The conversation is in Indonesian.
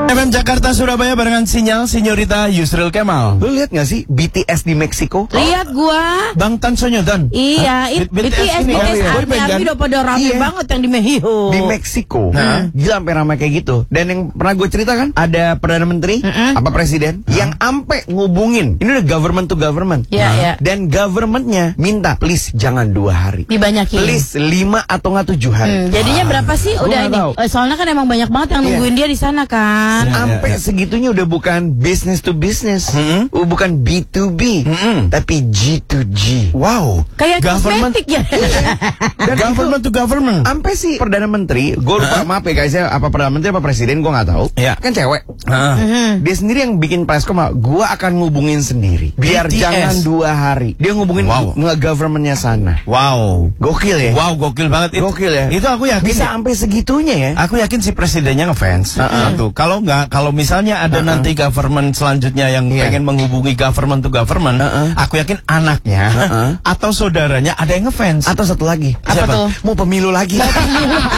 FM Jakarta Surabaya barengan Sinyal Sinyorita Yusril Kemal. Lu lihat gak sih BTS di Meksiko? Lihat gua. Bang Tan Sonyodan. Iya, BTS ini Army udah pada rame banget yang di Mexico. Di Meksiko. Gila sampai ramai kayak gitu. Dan yang pernah gue cerita kan, ada Perdana Menteri, apa Presiden, yang ampe ngubungin. Ini udah government to government. Iya. Dan governmentnya minta, please jangan 2 hari. Dibanyakin. Please 5 atau nggak 7 hari. Jadinya berapa sih? Gua Udah nggak ini. tahu. Soalnya kan emang banyak banget yang nungguin dia di sana kan. Sampai segitunya udah bukan business to business, bukan B2B, tapi G to G. Wow. Kayak Government. kosmetik ya. Dan Government to government. sampai si Perdana Menteri, gue lupa maaf ya guys ya, apa Perdana Menteri apa Presiden gue nggak tahu. Iya. Kan cewek. Dia sendiri yang bikin presscom, gue akan ngubungin sendiri. Biar BTS. jangan 2 hari. Dia ngubungin nge-governmentnya sana. Wow. Gokil ya. Wow, gokil banget. Gokil ya. Itu aku yakin. Bisa sampai segitunya ya. Aku yakin si presidennya ngefans. Satu. Kalau nggak, kalau misalnya ada nanti government selanjutnya yang pengen menghubungi government to government, aku yakin anaknya atau saudaranya ada yang ngefans. Atau satu lagi. Apa tuh? Mau pemilu lagi.